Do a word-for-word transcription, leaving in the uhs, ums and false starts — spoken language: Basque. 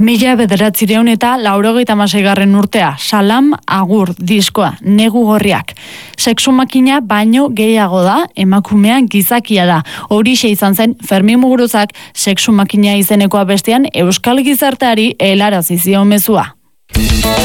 Mila bederatzireun eta laurogeita hamaseigarren urtea, Salam Agur diskoa, Negu Gorriak. Sexu makina baino gehiago da, emakumea gizakia da. Horixe izan zen Fermin Muguruzak Sexu makina izenekoa bestean euskal gizarteari helarazi zion mezua.